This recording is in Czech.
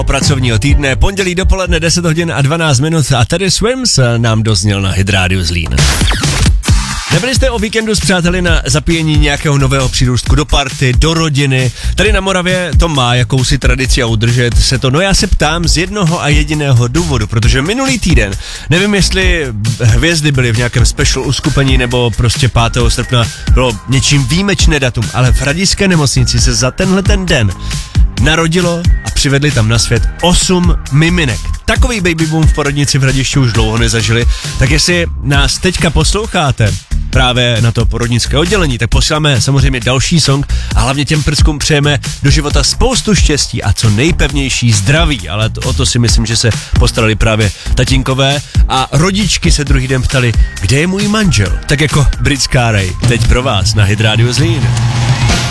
pracovního týdne, pondělí dopoledne 10 hodin a 12 minut a Teddy Swims nám dozněl na Hit Radio Zlín. Nebyli jste o víkendu s přáteli na zapíjení nějakého nového přírůstku do party, do rodiny? Tady na Moravě to má jakousi tradici a udržet se to. No já se ptám z jednoho a jediného důvodu, protože minulý týden, nevím jestli hvězdy byly v nějakém special uskupení nebo prostě 5. srpna bylo něčím výjimečné datum, ale v Hradišťské nemocnici se za tenhle ten den narodilo a přivedli tam na svět 8 miminek. Takový baby boom v porodnici v Hradišti už dlouho nezažili, tak jestli nás teďka posloucháte právě na to porodnické oddělení, tak posíláme samozřejmě další song a hlavně těm prskům přejeme do života spoustu štěstí a co nejpevnější zdraví, ale o to si myslím, že se postarali právě tatínkové a rodičky se druhý den ptali, kde je můj manžel, tak jako britská Ray, teď pro vás na Hit Radio Zlín.